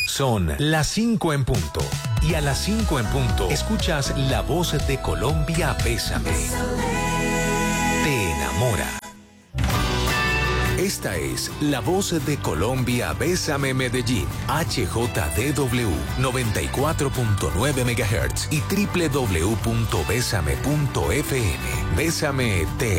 Son las 5 en punto. Y a las 5 en punto, escuchas La Voz de Colombia, Bésame. Te enamora. Esta es La Voz de Colombia, Bésame Medellín, HJDW 94.9 MHz y www.besame.fm. Bésame te